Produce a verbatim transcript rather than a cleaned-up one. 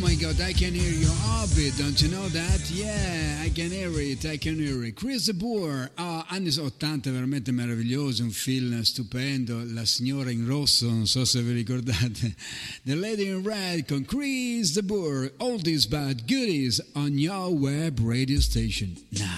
my God, I can hear your heartbeat, don't you know that? Yeah, I can hear it, I can hear it. Chris de Burgh, oh, anni ottanta, veramente meraviglioso, un film stupendo, La signora in rosso, non so se vi ricordate. The Lady in Red con Chris de Burgh, oldies but goodies on your web radio station now.